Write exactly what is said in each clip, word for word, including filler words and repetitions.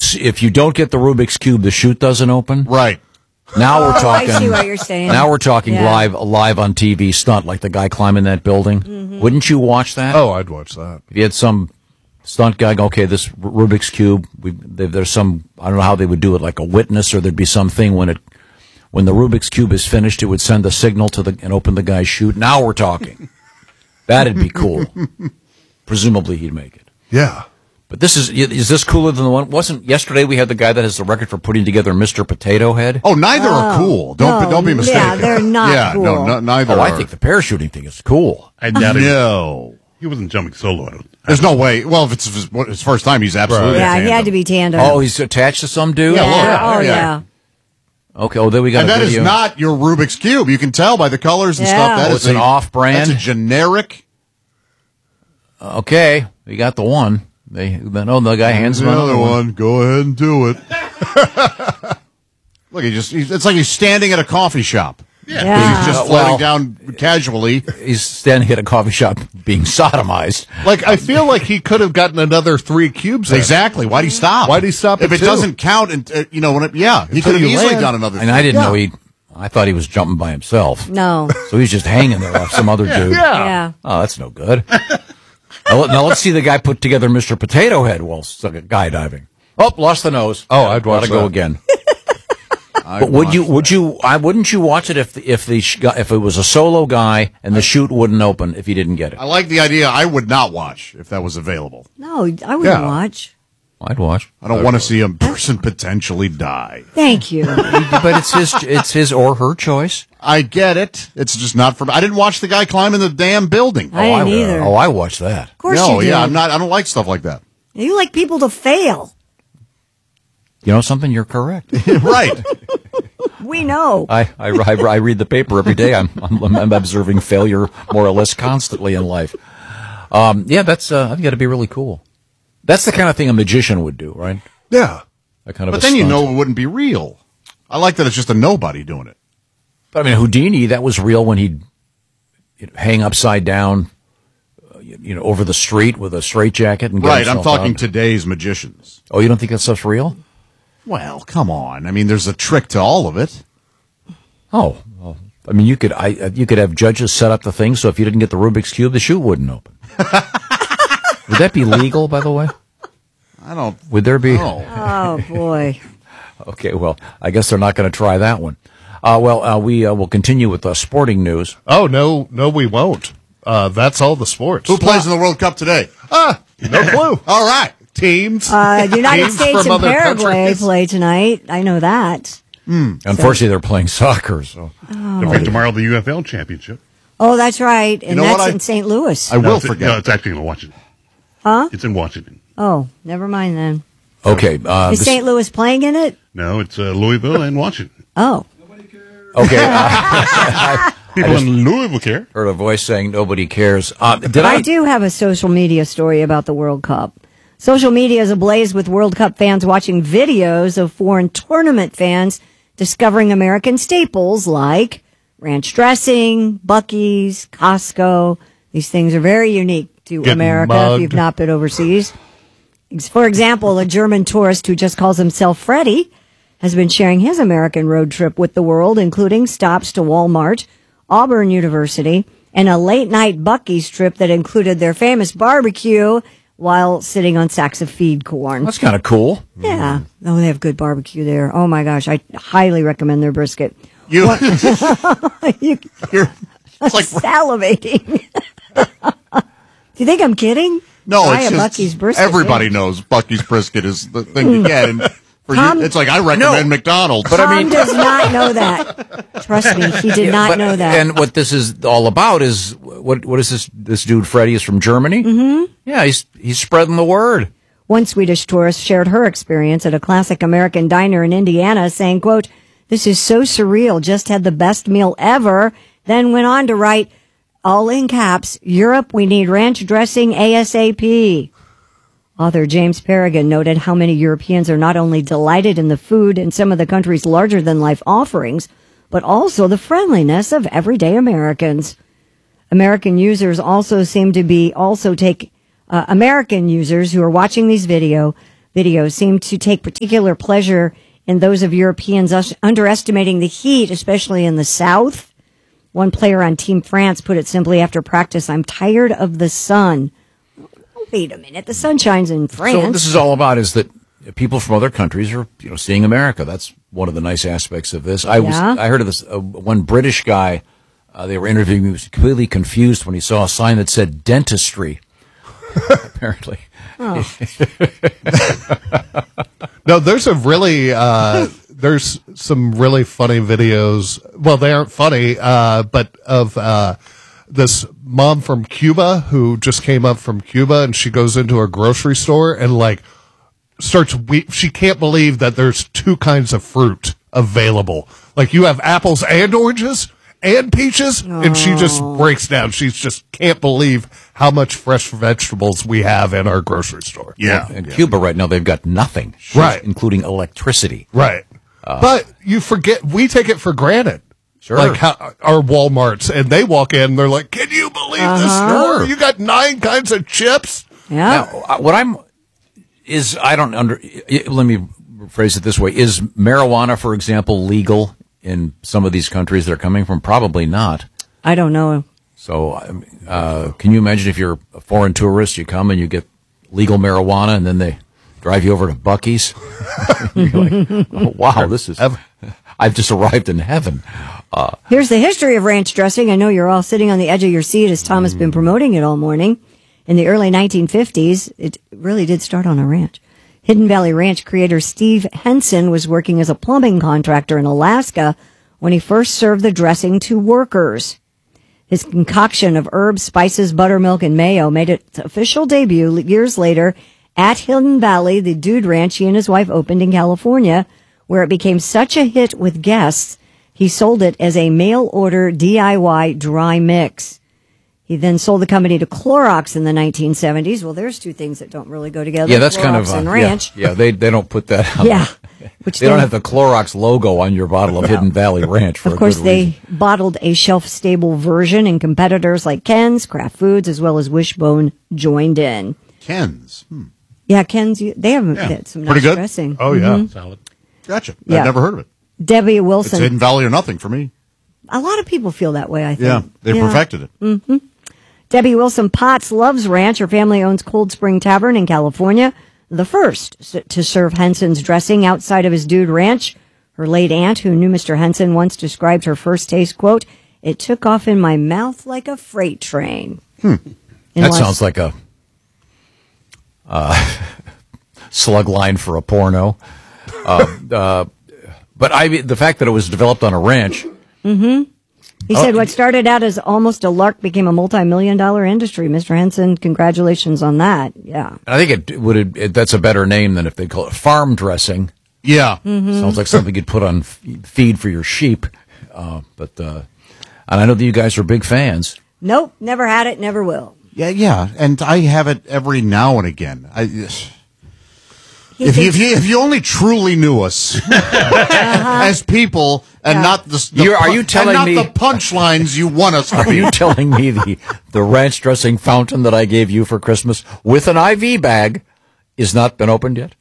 it's if you don't get the Rubik's Cube, the chute doesn't open. Right. Now we're Oh, talking. I see what you're saying. Now we're talking Yeah. live, live on T V stunt, like the guy climbing that building. Mm-hmm. Wouldn't you watch that? Oh, I'd watch that. If you had some stunt guy go, okay, this Rubik's Cube, we, there's some, I don't know how they would do it, like a witness, or there'd be something when it, when the Rubik's Cube is finished, it would send a signal to the, and open the guy's chute. Now we're talking. That'd be cool. Presumably he'd make it. Yeah. But this is, is this cooler than the one, wasn't, yesterday we had the guy that has the record for putting together Mister Potato Head? Oh, neither are cool. Don't no, don't be mistaken. yeah, they're not Yeah, cool. no, no, neither Oh, are. I think the parachuting thing is cool. I doubt it. No. He wasn't jumping solo. I don't, There's no way. Well, if it's his, his first time, he's absolutely Yeah, a he had to be tandem. Oh, he's attached to some dude? Yeah, yeah. look. Oh, Yeah. yeah. Okay, oh, then we got And a that is video. not your Rubik's Cube. You can tell by the colors and Yeah. stuff. That Oh, is it's an a- off-brand? That's a generic. Okay, we got the one. They, no, the guy hands him The another other one. one. Go ahead and do it. Look, he just, he's, it's like he's standing at a coffee shop. Yeah. He's just Uh, floating well- down casually. He's standing at a coffee shop being sodomized. Like, I feel like he could have gotten another three cubes in. Exactly. Why'd he stop? Why'd he stop If at it two? doesn't count, and uh, you know, when it, yeah, he Until could have you easily land. done another. And I didn't Yeah. know he, I thought he was jumping by himself. No. So he's just hanging there off some other dude. Yeah. Oh, that's no good. now, let- now let's see the guy put together Mister Potato Head while guy diving. Oh, lost the nose. Oh, I'd watch Gotta go that. again. I But would you? watched Would that. you? I wouldn't you watch it if the, if the sh- guy- if it was a solo guy and the chute wouldn't open if he didn't get it? I like the idea. I would not watch if that was available. No, I wouldn't Yeah. watch. I'd watch. I don't want to see a person potentially die. Thank you. But it's his it's his or her choice. I get it. It's just not for. I didn't watch the guy climbing the damn building. I didn't I, either. Oh, I watched that. Of course no, you do. yeah, I'm not. I don't like stuff like that. You like people to fail. You know something? You're correct. Right. We know. I, I, I, I read the paper every day. I'm, I'm, I'm observing failure more or less constantly in life. Um, yeah, that's uh, I've got to be really cool. That's the kind of thing a magician would do, right? Yeah. That kind of. But a then you stunt. know it wouldn't be real. I like that it's just a nobody doing it. I mean, Houdini, that was real when he'd you know, hang upside down, uh, you, you know, over the street with a straitjacket and get Right. I'm himself talking out. today's magicians. Oh, you don't think that stuff's real? Well, come on. I mean, there's a trick to all of it. Oh, well, I mean, you could I uh, you could have judges set up the thing so if you didn't get the Rubik's Cube, the chute wouldn't open. Would that be legal, by the way? I don't. Would there be? know. Oh, boy. Okay, well, I guess they're not going to try that one. Uh, well, uh, we uh, will continue with uh, sporting news. Oh, no, no, we won't. Uh, that's all the sports. Who plays in the World Cup today? Ah, no clue. All right. Teams. Uh, United Teams States from and other Paraguay countries. play tonight. I know that. Unfortunately, they're playing soccer, so They're playing tomorrow the U F L championship. Oh, that's right. And know what? that's I- in Saint Louis. I No, will it's, forget. No, it's actually in Washington. Huh? It's in Washington. Oh, never mind then. okay. Uh, Is this- Saint Louis playing in it? No, it's uh, Louisville and Washington. Oh. okay. Uh, People in Louisville care. heard a voice saying nobody cares. Uh, did I, I? do have a social media story about the World Cup. Social media is ablaze with World Cup fans watching videos of foreign tournament fans discovering American staples like ranch dressing, Buc-ee's, Costco. These things are very unique to Getting America mugged. if you've not been overseas. For example, a German tourist who just calls himself Freddie has been sharing his American road trip with the world, including stops to Walmart, Auburn University, and a late-night Buc-ee's trip that included their famous barbecue while sitting on sacks of feed corn. That's kind of cool. Yeah. Oh, they have good barbecue there. Oh, my gosh. I highly recommend their brisket. You, You, you're, it's like salivating. Do you think I'm kidding? no, Try it's a just Buc-ee's brisket. everybody yeah. knows Bucky's brisket is the thing to get. And for Tom- you, it's like I recommend McDonald's. But I Tom mean- does not know that. Trust me, he did not But- know that. And what this is all about is what? What is this? This dude Freddie is from Germany. Mm-hmm. Yeah, he's he's spreading the word. One Swedish tourist shared her experience at a classic American diner in Indiana, saying, quote, "This is so surreal, just had the best meal ever," then went on to write, all in caps, "Europe, we need ranch dressing ASAP." Author James Paragon noted how many Europeans are not only delighted in the food and some of the country's larger-than-life offerings, but also the friendliness of everyday Americans. American users also seem to be also take uh, American users who are watching these video videos seem to take particular pleasure in those of Europeans us- underestimating the heat, especially in the South. One player on Team France put it simply after practice, "I'm tired of the sun." Wait a minute, the sun shines in France. So what this is all about is that people from other countries are, you know, seeing America. That's one of the nice aspects of this. I was, Yeah. I heard of this uh, one British guy. Uh, they were interviewing. He was completely confused when he saw a sign that said dentistry. Apparently, No, there's a really uh, there's some really funny videos. Well, they aren't funny, uh, but of uh, this mom from Cuba who just came up from Cuba, and she goes into a grocery store and like starts. We- she can't believe that there's two kinds of fruit available. Like you have apples and oranges and peaches, and she just breaks down. She just can't believe how much fresh vegetables we have in our grocery store. Yeah. in Cuba right now they've got nothing, Right. including electricity. Right. But you forget, we take it for granted. Sure. Like how, our Walmarts, and they walk in, and they're like, can you believe this store? You got nine kinds of chips? yeah. Now, uh, what I'm is I don't under. i- Let me phrase it this way: is marijuana, for example, legal in some of these countries they're coming from? Probably not. I don't know. So, um, uh, can you imagine if you're a foreign tourist, you come and you get legal marijuana, and then they drive you over to Buc-ee's? You're like, oh, wow, this is. I've just arrived in heaven. Uh, Here's the history of ranch dressing. I know you're all sitting on the edge of your seat as Tom has been promoting it all morning. In the early nineteen fifties, it really did start on a ranch. Hidden Valley Ranch creator Steve Henson was working as a plumbing contractor in Alaska when he first served the dressing to workers. His concoction of herbs, spices, buttermilk, and mayo made its official debut years later at Hidden Valley, the Dude Ranch he and his wife opened in California, where it became such a hit with guests, he sold it as a mail-order D I Y dry mix. He then sold the company to Clorox in the nineteen seventies. Well, there's two things that don't really go together. yeah, that's kind Clorox of uh, and yeah, ranch. yeah. They they don't put that. On Yeah. Which They don't have the Clorox logo on your bottle of Hidden Valley Ranch for Of a course, good they reason. bottled a shelf-stable version, and competitors like Ken's, Kraft Foods, as well as Wishbone joined in. Ken's. Hmm. Yeah, Ken's, you- they have Yeah. some Pretty nice good. dressing. Oh, yeah. Solid. Gotcha. Yeah. I've never heard of it. Debbie It's Wilson. Hidden Valley or nothing for me. A lot of people feel that way, I think. Yeah. They perfected it. Debbie Wilson Potts loves ranch. Her family owns Cold Spring Tavern in California, the first s- to serve Henson's dressing outside of his Dude Ranch. Her late aunt, who knew Mister Henson, once described her first taste, quote, "It took off in my mouth like a freight train." In That Los- sounds like a uh, slug line for a porno. Uh, uh, but I, the fact that it was developed on a ranch, He said what started out as almost a lark became a multi-million dollar industry. Mister Henson, congratulations on that. Yeah. I think it would. It, that's a better name than if they call it farm dressing. Yeah. Sounds like something you'd put on f- feed for your sheep. Uh, but uh, and I know that you guys are big fans. Nope, never had it, never will. Yeah, yeah. And I have it every now and again. I, if, He you, thinks- if, you, if you only truly knew us as people and Yeah. not the, the You're- are pu- you telling and not me- the punchlines you want us to Are be. you telling me the the ranch dressing fountain that I gave you for Christmas with an I V bag is not been opened yet?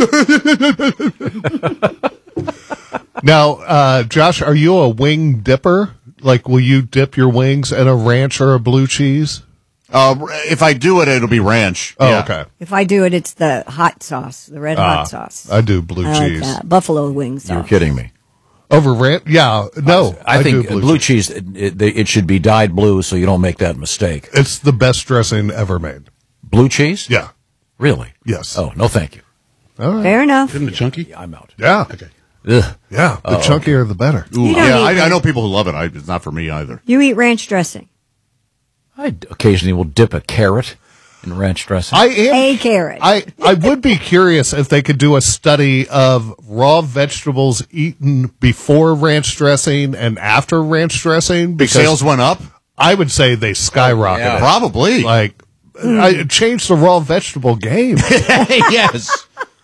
Now, uh, Josh, are you a wing dipper? Like, will you dip your wings in a ranch or a blue cheese? Uh, if I do it, it'll be ranch. Oh, Yeah. okay. If I do it, it's the hot sauce, the red Ah, hot sauce. I do blue I like cheese. that. Buffalo wing sauce. You're kidding me. Over ranch? Yeah, no. I, think do blue, cheese, it, it, it should be dyed blue so you don't make that mistake. It's the best dressing ever made. Blue cheese? Yeah. Really? Yes. Oh, no thank you. All right. Fair enough. Isn't it chunky? I'm out. Yeah. Okay. Ugh. Yeah. The chunkier, the better. Ooh, You don't yeah, eat I, I it. know people who love it. I, it's not for me either. You eat ranch dressing. I occasionally will dip a carrot in ranch dressing. I am. A carrot. I, I would be curious if they could do a study of raw vegetables eaten before ranch dressing and after ranch dressing. Big Because sales went up? I would say they skyrocketed. yeah. Probably. Like, I changed the raw vegetable game. yes.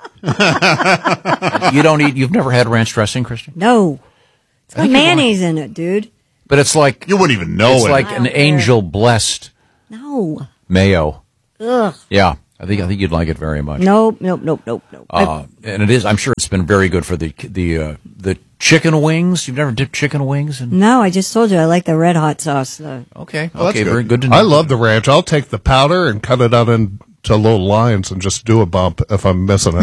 You don't eat, you've never had ranch dressing, Christian? no. It's got mayonnaise in it, dude. But it's like, You wouldn't even know it's it. like I an don't care. angel blessed No. mayo. Ugh. Yeah. I think I think you'd like it very much. Nope, nope, nope, nope, nope. Uh, and it is. I'm sure it's been very good for the the uh, the chicken wings. You've never dipped chicken wings? And no, I just told you I like the red hot sauce. Uh, okay, Oh, that's okay, good. very good to know. I love the ranch. I'll take the powder and cut it out into little lines and just do a bump if I'm missing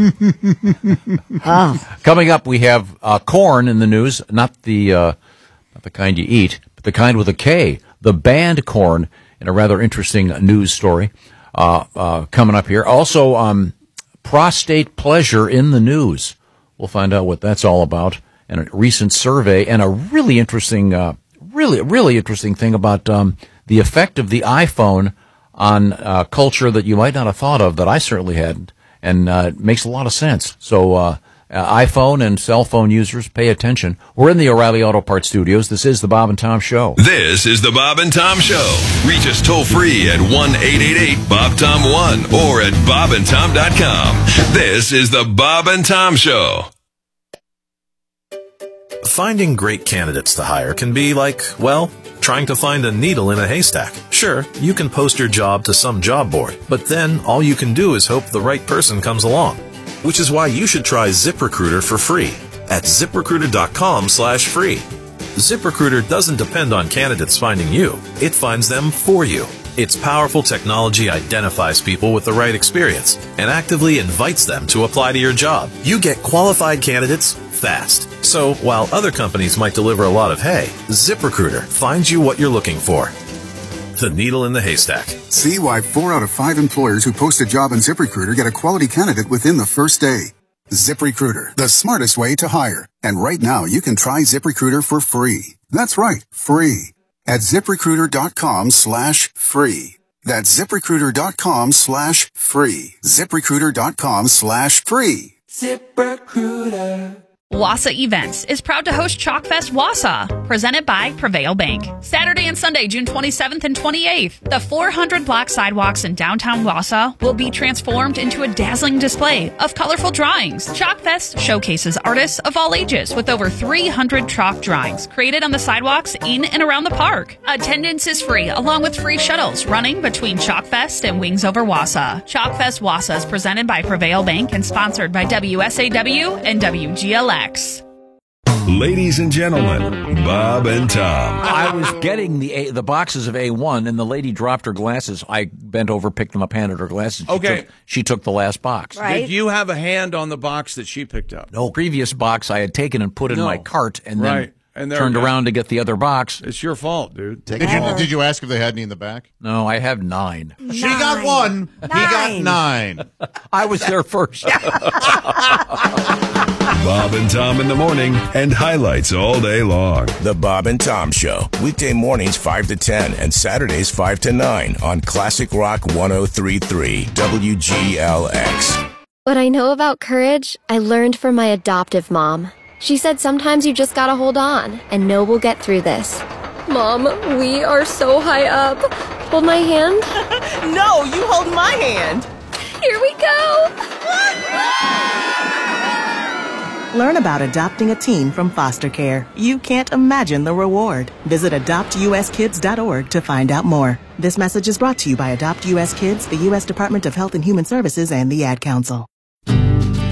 it. Coming up, we have uh, corn in the news. Not the uh, not the kind you eat, but the kind with a K. The band Corn, in a rather interesting news story uh, uh, coming up here. Also, um, prostate pleasure in the news. We'll find out what that's all about. And a recent survey, and a really interesting, uh, really, really interesting thing about um, the effect of the iPhone on uh, culture that you might not have thought of, that I certainly hadn't, and uh, it makes a lot of sense. So uh, uh, iPhone and cell phone users, pay attention. We're in the O'Reilly Auto Parts studios. This is the Bob and Tom Show. This is the Bob and Tom Show. Reach us toll free at one eight eight eight Bob Tom one or at bob and tom dot com. This is the Bob and Tom Show. Finding great candidates to hire can be like, well, trying to find a needle in a haystack. Sure, you can post your job to some job board, but then all you can do is hope the right person comes along. Which is why you should try ZipRecruiter for free at zip recruiter dot com slash free. ZipRecruiter doesn't depend on candidates finding you. It finds them for you. Its powerful technology identifies people with the right experience and actively invites them to apply to your job. You get qualified candidates fast. So while other companies might deliver a lot of hay, ZipRecruiter finds you what you're looking for. The needle in the haystack. See why four out of five employers who post a job on ZipRecruiter get a quality candidate within the first day. ZipRecruiter, the smartest way to hire. And right now, you can try ZipRecruiter for free. That's right, free. At zip recruiter dot com slash free. That's zip recruiter dot com slash free. zip recruiter dot com slash free. ZipRecruiter. Wausau Events is proud to host Chalkfest Wausau, presented by Prevail Bank. Saturday and Sunday, June twenty-seventh and twenty-eighth, the four hundred block sidewalks in downtown Wausau will be transformed into a dazzling display of colorful drawings. Chalkfest showcases artists of all ages with over three hundred chalk drawings created on the sidewalks in and around the park. Attendance is free, along with free shuttles running between Chalkfest and Wings Over Wausau. Chalkfest Wausau is presented by Prevail Bank and sponsored by W S A W and W G L X. Ladies and gentlemen, Bob and Tom. I was getting the A, the boxes of A one, and the lady dropped her glasses. I bent over, picked them up, handed her glasses. She Okay. took, she took the last box. Right. Did you have a hand on the box that she picked up? No, previous box I had taken and put in No. my cart, and then Right. And there turned we go. around to get the other box. It's your fault, dude. Did you did you ask if they had any in the back? No, I have nine. She got one. He got Nine. nine. I was there first. Bob and Tom in the morning and highlights all day long. The Bob and Tom Show, weekday mornings five to ten and Saturdays five to nine on Classic Rock one oh three point three W G L X. What I know about courage, I learned from my adoptive mom. She said sometimes you just gotta hold on and know we'll get through this. Mom, we are so high up. Hold my hand. No, you hold my hand. Here we go. Learn about adopting a teen from foster care. You can't imagine the reward. Visit adopt u s kids dot org to find out more. This message is brought to you by Adopt U S Kids, the U S Department of Health and Human Services, and the Ad Council.